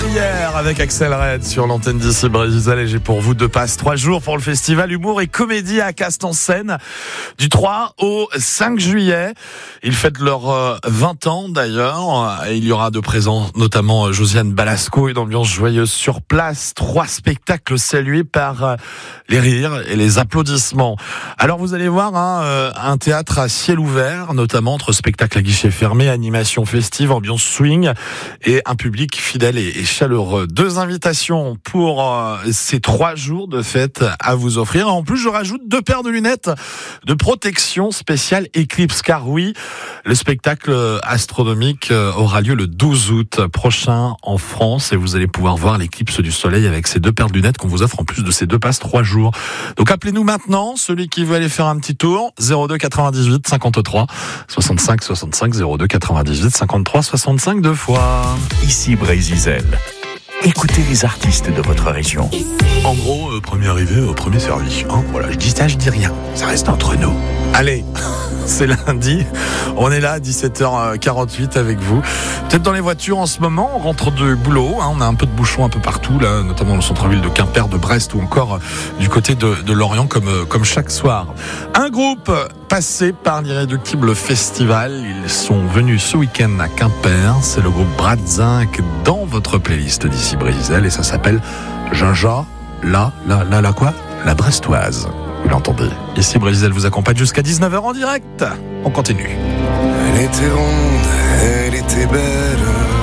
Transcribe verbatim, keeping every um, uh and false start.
hier avec Axel Red sur l'antenne d'ici Brésil et j'ai pour vous deux passes trois jours pour le festival Humour et Comédie à Cast-en-Seine du trois au cinq juillet. Ils fêtent leurs vingt ans d'ailleurs et il y aura de présents notamment Josiane Balasco et d'ambiance joyeuse sur place. Trois spectacles salués par les rires et les applaudissements. Alors vous allez voir hein, un théâtre à ciel ouvert, notamment entre spectacles à guichet fermé, animation festive, ambiance swing et un public fidèle et, et chaleureux. Deux invitations pour euh, ces trois jours de fête à vous offrir. En plus, je rajoute deux paires de lunettes de protection spéciale Eclipse, car oui, le spectacle astronomique aura lieu le douze août prochain en France et vous allez pouvoir voir l'éclipse du soleil avec ces deux paires de lunettes qu'on vous offre en plus de ces deux passes trois jours. Donc appelez-nous maintenant, celui qui veut aller faire un petit tour, zéro deux quatre-vingt-dix-huit cinquante-trois soixante-cinq soixante-cinq, zéro deux quatre-vingt-dix-huit cinquante-trois soixante-cinq deux fois. Ici Brésil. Écoutez les artistes de votre région. En gros, euh, premier arrivé, au premier servi. Hein, voilà, je dis ça, je dis rien. Ça reste entre nous. Allez, c'est lundi. On est là à dix-sept heures quarante-huit avec vous. Peut-être dans les voitures en ce moment, on rentre du boulot. Hein, on a un peu de bouchons un peu partout, là, notamment dans le centre-ville de Quimper, de Brest ou encore euh, du côté de, de Lorient, comme, euh, comme chaque soir. Un groupe passé par l'Irréductible Festival. Ils sont venus ce week-end à Quimper. C'est le groupe Bradzinc dans votre playlist d'ici Brésil et ça s'appelle Jaja, la, la, la, la quoi La Brestoise. Vous l'entendez. Ici Brésil vous accompagne jusqu'à dix-neuf heures en direct. On continue. Elle était ronde, elle était belle.